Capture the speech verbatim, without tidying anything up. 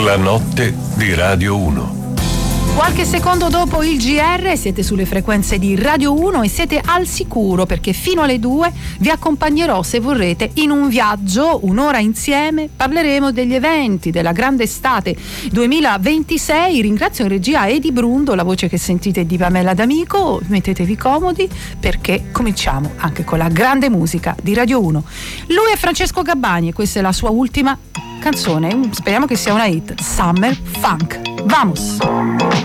La notte di Radio uno. Qualche secondo dopo il G R siete sulle frequenze di Radio uno e siete al sicuro, perché fino alle due vi accompagnerò, se vorrete, in un viaggio, un'ora insieme. Parleremo degli eventi della grande estate duemilaventisei. Ringrazio in regia Edi Brundo, la voce che sentite è di Pamela D'Amico. Mettetevi comodi perché cominciamo anche con la grande musica di Radio uno. Lui è Francesco Gabbani e questa è la sua ultima canzone, speriamo che sia una hit, Summer Funk. Vamos!